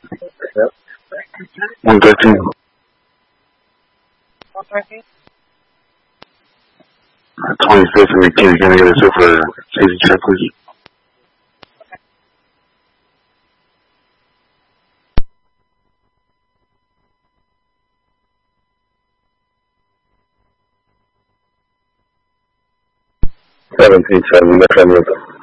113. 25th and 18th, can I get a suit for safety check, please? Seventeen, 7,